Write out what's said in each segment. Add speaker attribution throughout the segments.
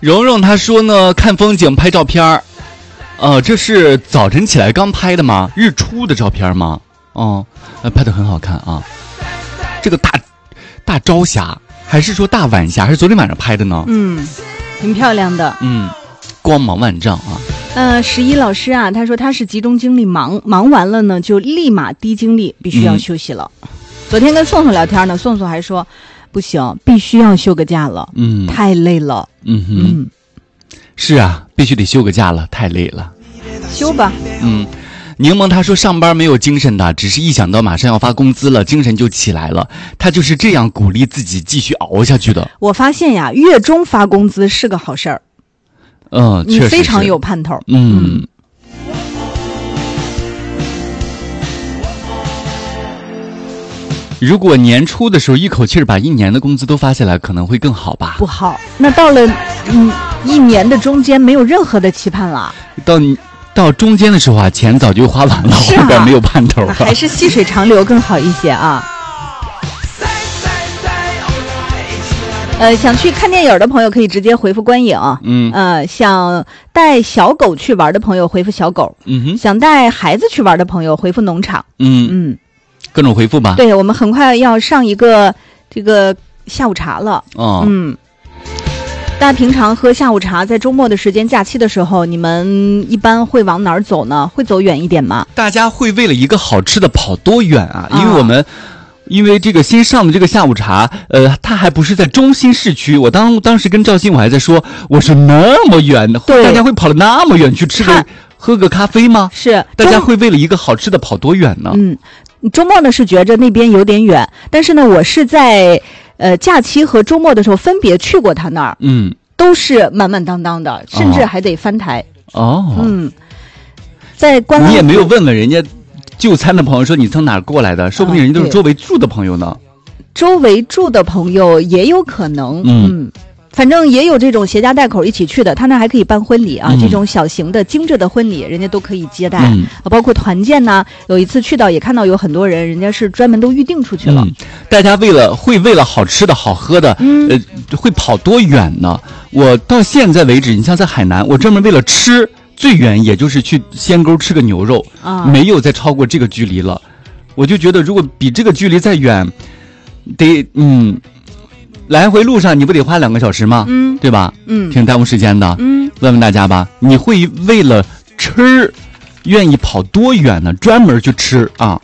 Speaker 1: 蓉蓉她说呢，看风景拍照片这是早晨起来刚拍的吗？日出的照片吗？拍得很好看啊。这个大朝霞，还是说大晚霞，还是昨天晚上拍的呢？
Speaker 2: 挺漂亮的。
Speaker 1: 光芒万丈啊。
Speaker 2: 11老师啊，他说他是集中精力忙完了呢，就立马低精力，必须要休息了。昨天跟宋宋聊天呢，宋宋还说不行，必须要休个假了，太累了。
Speaker 1: 是啊，必须得休个假了，太累了，
Speaker 2: 休吧。
Speaker 1: 柠檬他说上班没有精神的，只是一想到马上要发工资了，精神就起来了。他就是这样鼓励自己继续熬下去的。
Speaker 2: 我发现呀，月中发工资是个好事儿。
Speaker 1: 确实
Speaker 2: 非常有盼头。
Speaker 1: 如果年初的时候一口气把一年的工资都发下来，可能会更好吧？
Speaker 2: 不好，那到了一年的中间没有任何的期盼了。
Speaker 1: 到中间的时候啊，钱早就花完了，后边没有盼头了。
Speaker 2: 还是细水长流更好一些啊。想去看电影的朋友可以直接回复观影。想带小狗去玩的朋友回复小狗。想带孩子去玩的朋友回复农场。
Speaker 1: 各种回复吧。
Speaker 2: 对，我们很快要上一个这个下午茶了。大家平常喝下午茶，在周末的时间、假期的时候，你们一般会往哪儿走呢？会走远一点吗？
Speaker 1: 大家会为了一个好吃的跑多远啊？因为这个新上的这个下午茶，它还不是在中心市区。我当时跟赵鑫我还在说，我说那么远的，大家会跑了那么远去喝个咖啡吗？
Speaker 2: 是，
Speaker 1: 大家会为了一个好吃的跑多远呢？
Speaker 2: 周末呢是觉着那边有点远，但是呢，我是在假期和周末的时候分别去过他那儿，都是满满当当的，甚至还得翻台。在观澜，
Speaker 1: 你也没有问问人家就餐的朋友说你从哪儿过来的，说不定人家都是周围住的朋友呢。
Speaker 2: 周围住的朋友也有可能。反正也有这种携家带口一起去的，他那还可以办婚礼啊，这种小型的精致的婚礼，人家都可以接待。包括团建呢，有一次去到也看到有很多人，人家是专门都预定出去了。
Speaker 1: 大家为了好吃的好喝的，会跑多远呢？我到现在为止，你像在海南，我专门为了吃，最远也就是去仙沟吃个牛肉，没有再超过这个距离了。我就觉得如果比这个距离再远，得来回路上你不得花2个小时吗？对吧？挺耽误时间的。问问大家吧，你会为了吃愿意跑多远呢？专门去吃啊？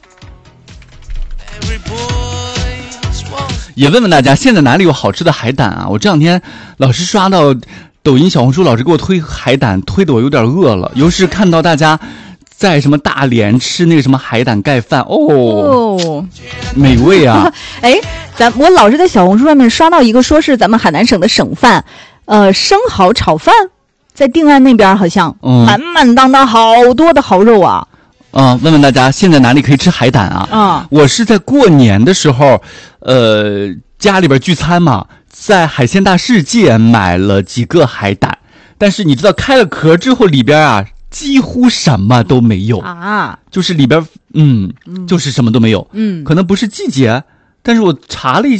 Speaker 1: 也问问大家，现在哪里有好吃的海胆啊？我这两天老是刷到抖音、小红书，老是给我推海胆，推得我有点饿了。尤其是看到大家在什么大连吃那个什么海胆盖饭，美味啊！
Speaker 2: 我老是在小红书上面刷到一个，说是咱们海南省的省饭，生蚝炒饭，在定安那边好像满满当当好多的蚝肉啊。
Speaker 1: 问问大家现在哪里可以吃海胆啊？我是在过年的时候，家里边聚餐嘛，在海鲜大世界买了几个海胆，但是你知道开了壳之后里边啊，几乎什么都没有啊，就是里边就是什么都没有。可能不是季节，但是我查了一下。